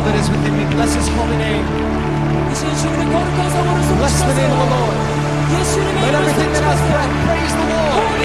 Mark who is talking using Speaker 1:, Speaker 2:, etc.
Speaker 1: that is within me, bless his holy name.
Speaker 2: 주님의 거룩한 성으로
Speaker 1: Bless the name of the Lord.
Speaker 2: 예수님의
Speaker 1: Let
Speaker 2: 이름을
Speaker 1: everything that has
Speaker 2: 颂颂하세요.
Speaker 1: breath praise the Lord.
Speaker 2: 모든